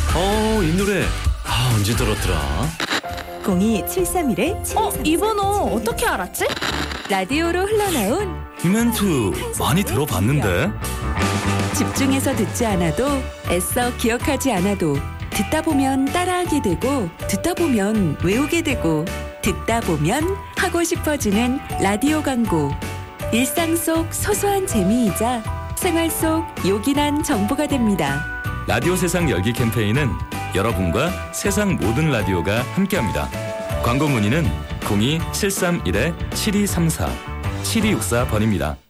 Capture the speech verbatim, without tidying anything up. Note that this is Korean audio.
어, 이 노래 아, 언제 들었더라? 공이 칠삼일 어, 이 번호 어떻게 알았지? 라디오로 흘러나온 이 멘트 많이 들어봤는데. 집중해서 듣지 않아도 애써 기억하지 않아도 듣다 보면 따라하게 되고 듣다 보면 외우게 되고 듣다 보면 하고 싶어지는 라디오 광고. 일상 속 소소한 재미이자 생활 속 요긴한 정보가 됩니다. 라디오 세상 열기 캠페인은 여러분과 세상 모든 라디오가 함께합니다. 광고 문의는 공이 칠삼일 칠이삼사 칠이육사 번입니다.